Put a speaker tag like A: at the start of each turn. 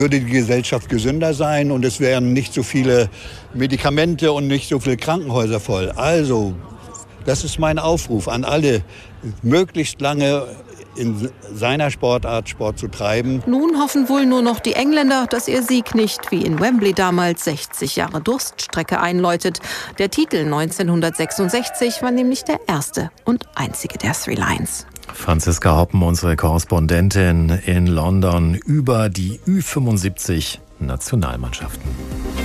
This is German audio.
A: Würde die Gesellschaft gesünder sein und es wären nicht so viele Medikamente und nicht so viele Krankenhäuser voll. Also, das ist mein Aufruf an alle, möglichst lange in seiner Sportart Sport zu treiben.
B: Nun hoffen wohl nur noch die Engländer, dass ihr Sieg nicht wie in Wembley damals 60 Jahre Durststrecke einläutet. Der Titel 1966 war nämlich der erste und einzige der Three Lions.
C: Franziska Hoppen, unsere Korrespondentin in London, über die Ü75-Nationalmannschaften.